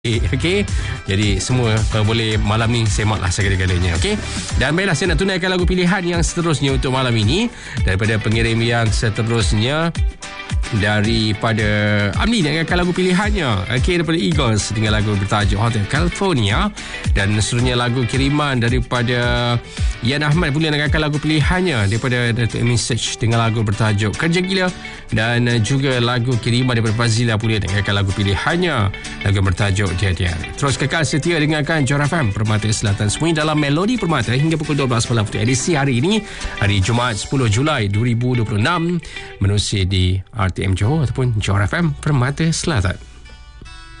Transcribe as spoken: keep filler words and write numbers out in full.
Okey, jadi semua uh, boleh malam ni semaklah segala-galanya. Okey, dan baiklah, saya nak tunaikan lagu pilihan yang seterusnya untuk malam ini daripada pengirim yang seterusnya daripada Amni dengan lagu pilihannya. Okey, daripada Eagles dengan lagu bertajuk Hotel California, dan seterusnya lagu kiriman daripada Yan Ahmad pula dengan lagu pilihannya daripada Datuk Amin Search dengan lagu bertajuk Kerja Gila, dan juga lagu kiriman daripada Fazila pula dengan lagu pilihannya lagu bertajuk Dia Dia. Terus kekal setia dengarkan Johor F M Permata Selatan semuanya dalam Melodi Permata hingga pukul dua belas malam untuk edisi hari ini, hari Jumaat sepuluh Julai dua ribu dua puluh enam, menerusi di R T M Johor ataupun Johor F M Permata Selatan.